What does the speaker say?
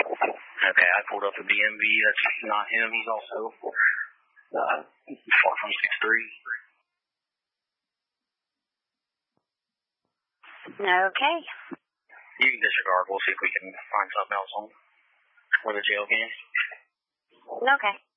Okay, I pulled up a DMV. That's not him. He's also far from 6'3". Okay. You can disregard. We'll see if we can find something else on where the jail can. Okay.